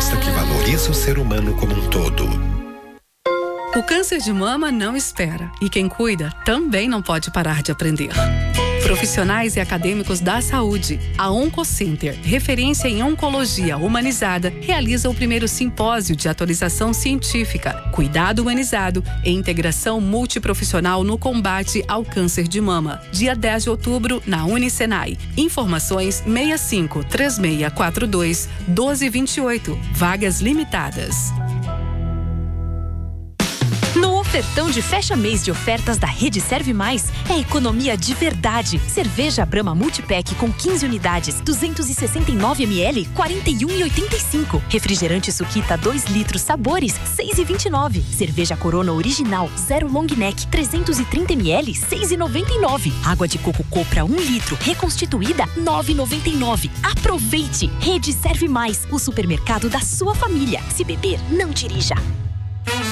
proposta que valoriza o ser humano como um todo. O câncer de mama não espera e quem cuida também não pode parar de aprender. Profissionais e acadêmicos da saúde, a Oncocenter, referência em oncologia humanizada, realiza o primeiro simpósio de atualização científica, cuidado humanizado e integração multiprofissional no combate ao câncer de mama. Dia 10 de outubro, na Unicenai. Informações 65-3642-1228. Vagas limitadas. No ofertão de fecha-mês de ofertas da Rede Serve Mais, é economia de verdade. Cerveja Brahma Multipack com 15 unidades, 269 ml, R$ 41,85. Refrigerante Suquita 2 litros sabores, R$ 6,29. Cerveja Corona Original 0 Long Neck, 330 ml, R$ 6,99. Água de coco Copra 1 litro, reconstituída, R$ 9,99. Aproveite! Rede Serve Mais, o supermercado da sua família. Se beber, não dirija.